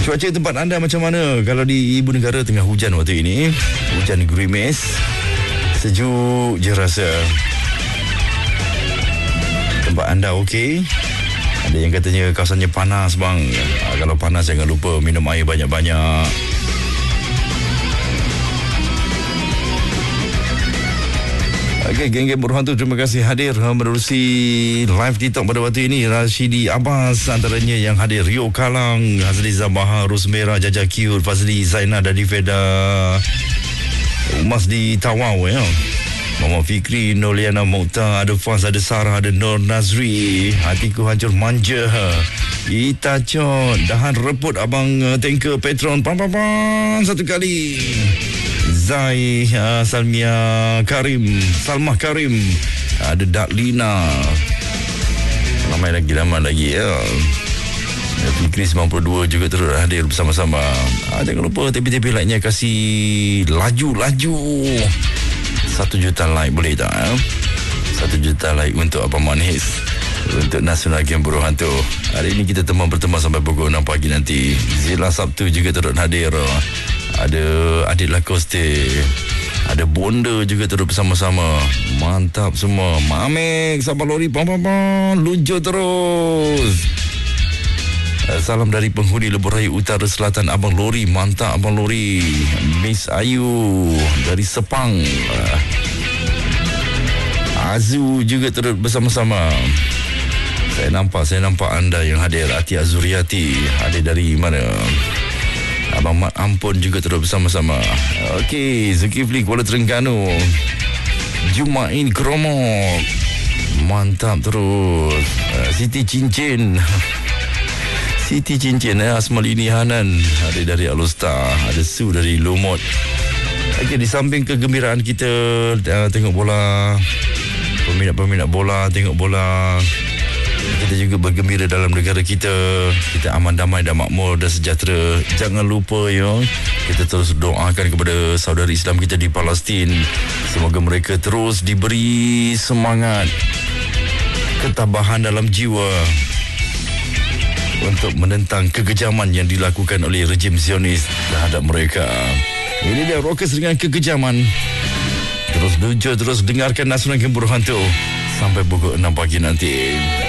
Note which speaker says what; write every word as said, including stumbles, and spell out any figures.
Speaker 1: Cuaca tempat anda macam mana? Kalau di ibu negara tengah hujan waktu ini, hujan gerimis, sejuk je rasa. Tempat anda okey? Ada yang katanya kawasannya panas bang. Ha, kalau panas jangan lupa minum air banyak-banyak. Okey, geng-geng Berhantu, terima kasih hadir menerusi live TikTok pada waktu ini. Rashidi Abbas antaranya yang hadir. Rio Kalang, Hazli Zabaha, Rosmera, Jaja Cute, Fazli, Zainal, Dadi Feda, Umas di Tawau ya. Muhammad Fikri, Noliana Mokhtar, ada Faz, ada Sarah, ada Nur Nazri. Hatiku hancur manja. Ita Chot, dahan reput abang tanker Petron. Pam pam pam satu kali. Zai, uh, Salmia Karim, Salmah Karim, ada Daklina, ramai lagi, ramai lagi ya. Fikri sembilan puluh dua juga terus hadir bersama-sama. uh, Jangan lupa tepi-tepi like-nya kasih laju-laju. Satu juta like boleh tak? Eh? Satu juta like untuk Abang Manis, untuk Nasional Game Berhantu. Hari ini kita teman berteman sampai pukul enam pagi nanti. Zila Sabtu juga turut hadir. Ada Adit Lacoste, ada Bonda juga turut bersama-sama. Mantap semua. Mamek, sabar lori, pam pam pam, luncur terus. Salam dari penghuni Lebuh Raya Utara Selatan, Abang Lori. Mantap Abang Lori. Miss Ayu dari Sepang. Azu juga turut bersama-sama. Saya nampak, saya nampak anda yang hadir. Ati Azuriati hadir dari mana? Abang Mat Ampun juga terus bersama-sama. Okey, Zulkifli Kuala Terengganu, Jumain Kromok, mantap terus. uh, Siti Cincin Siti Cincin eh, Asmalini Hanan ada dari Alustar, ada Su dari Lumut. Okey, di samping kegembiraan kita uh, tengok bola, peminat-peminat bola tengok bola, kita juga bergembira dalam negara kita. Kita aman, damai dan makmur dan sejahtera. Jangan lupa ya, kita terus doakan kepada saudara Islam kita di Palestin. Semoga mereka terus diberi semangat, ketabahan dalam jiwa untuk menentang kekejaman yang dilakukan oleh rejim Zionis terhadap mereka. Ini dia Rockers dengan kekejaman. Terus luncur, terus dengarkan Nasional Game Berhantu sampai pukul enam pagi nanti.